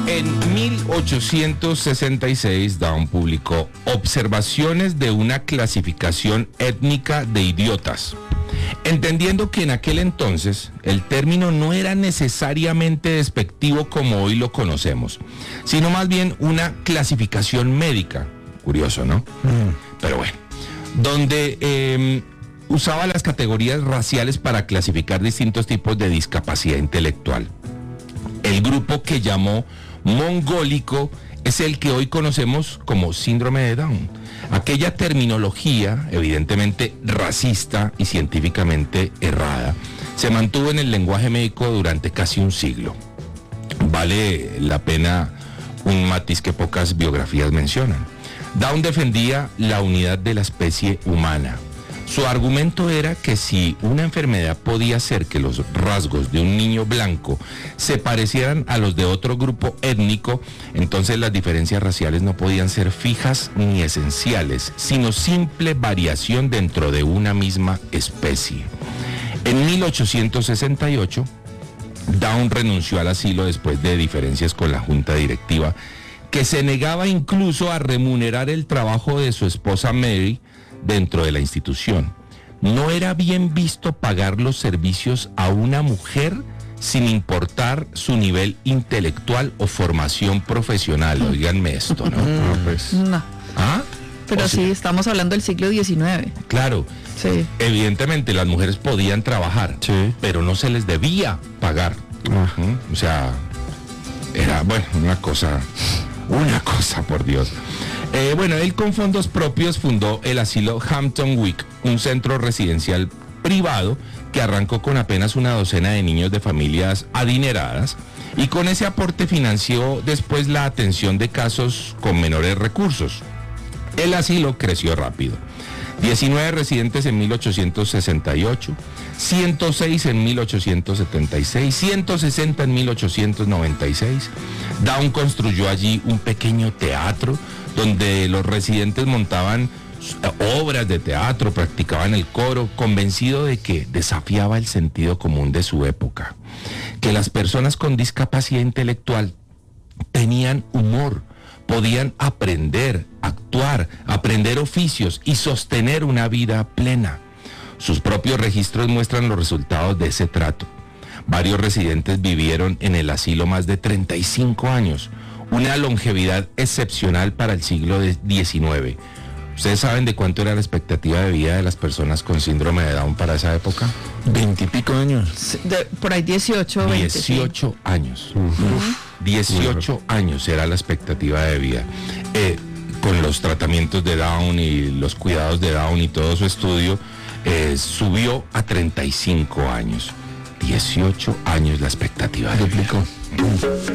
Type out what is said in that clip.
En 1866, Down publicó Observaciones de una clasificación étnica de idiotas, entendiendo que en aquel entonces el término no era necesariamente despectivo como hoy lo conocemos, sino más bien una clasificación médica. Curioso, ¿no? Pero bueno, donde usaba las categorías raciales para clasificar distintos tipos de discapacidad intelectual. El grupo que llamó mongólico es el que hoy conocemos como síndrome de Down. Aquella terminología, evidentemente racista y científicamente errada, se mantuvo en el lenguaje médico durante casi un siglo. Vale la pena un matiz que pocas biografías mencionan. Down defendía la unidad de la especie humana. Su argumento era que si una enfermedad podía hacer que los rasgos de un niño blanco se parecieran a los de otro grupo étnico, entonces las diferencias raciales no podían ser fijas ni esenciales, sino simple variación dentro de una misma especie. En 1868, Down renunció al asilo después de diferencias con la junta directiva, que se negaba incluso a remunerar el trabajo de su esposa Mary dentro de la institución. No era bien visto pagar los servicios a una mujer sin importar su nivel intelectual o formación profesional. Óiganme esto, ¿no? No. ¿Ah? Pero sí, estamos hablando del siglo XIX. Claro. Sí. Evidentemente las mujeres podían trabajar, Sí. pero no se les debía pagar. O sea, era, bueno, una cosa, por Dios. Él con fondos propios fundó el asilo Hampton Wick, un centro residencial privado que arrancó con apenas una docena de niños de familias adineradas, y con ese aporte financió después la atención de casos con menores recursos. El asilo creció rápido. 19 residentes en 1868, 106 en 1876, 160 en 1896. Down construyó allí un pequeño teatro donde los residentes montaban obras de teatro, practicaban el coro, convencido de que desafiaba el sentido común de su época, que las personas con discapacidad intelectual tenían humor, podían aprender, actuar, aprender oficios y sostener una vida plena. Sus propios registros muestran los resultados de ese trato. Varios residentes vivieron en el asilo más de 35 años, una longevidad excepcional para el siglo XIX. ¿Ustedes saben de cuánto era la expectativa de vida de las personas con síndrome de Down para esa época? 20 y pico años. Por ahí 18, 20. 18 años. 18 años era la expectativa de vida. Con los tratamientos de Down y los cuidados de Down y todo su estudio, subió a 35 años. 18 años la expectativa de vida.